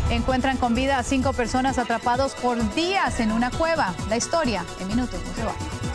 Encuentran con vida a 5 personas atrapados por días en una cueva. La historia en minutos, no se va.